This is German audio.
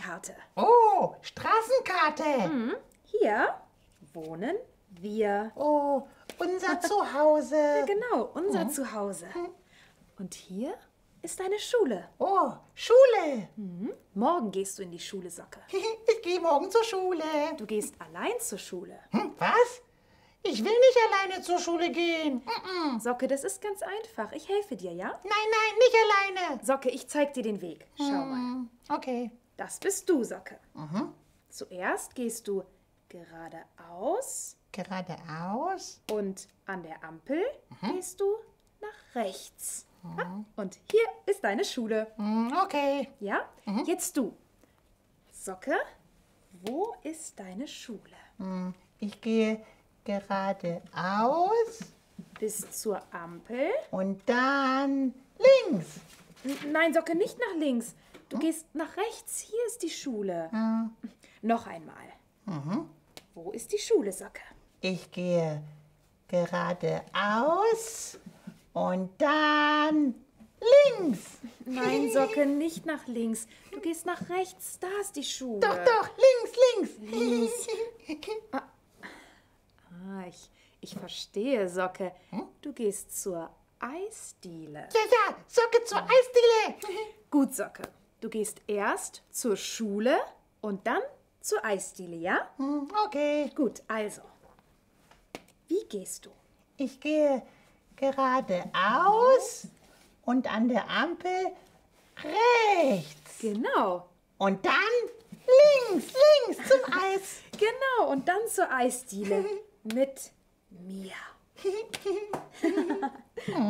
Straßenkarte. Oh, Straßenkarte. Hier wohnen wir. Oh, unser Zuhause. Genau, unser Zuhause. Und hier ist deine Schule. Oh, Schule. Morgen gehst du in die Schule, Socke. Ich gehe morgen zur Schule. Du gehst allein zur Schule. Was? Ich will nicht alleine zur Schule gehen. Socke, das ist ganz einfach. Ich helfe dir, ja? Nein, nicht alleine. Socke, ich zeig dir den Weg. Schau mal. Okay. Das bist du, Socke. Zuerst gehst du geradeaus Geradeaus. und an der Ampel gehst du nach rechts. Ja? Und hier ist deine Schule. Okay. Ja? Jetzt du. Socke, wo ist deine Schule? Ich gehe geradeaus Bis zur Ampel. und dann links. Nein, Socke, nicht nach links. Du gehst nach rechts. Hier ist die Schule. Noch einmal. Wo ist die Schule, Socke? Ich gehe geradeaus und dann links. Nein, Socke, nicht nach links. Du gehst nach rechts. Da ist die Schule. Doch, links. Ich verstehe, Socke. Du gehst zur Eisdiele. Ja, Socke zur Eisdiele. Gut, Socke. Du gehst erst zur Schule und dann zur Eisdiele, ja? Okay. Gut, also. Wie gehst du? Ich gehe geradeaus und an der Ampel rechts. Genau. Und dann links zum Eis. Genau, und dann zur Eisdiele mit mir.